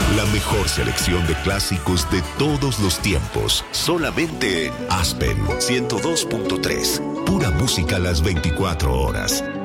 La mejor selección de clásicos de todos los tiempos. Solamente Aspen 102.3. Pura música a las 24 horas.